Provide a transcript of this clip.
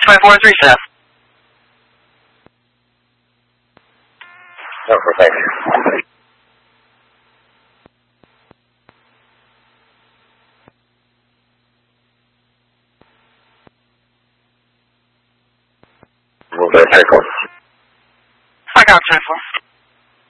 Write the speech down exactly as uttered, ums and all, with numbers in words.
five four three staff. No, for thank you. Move that vehicle. I got twenty-four.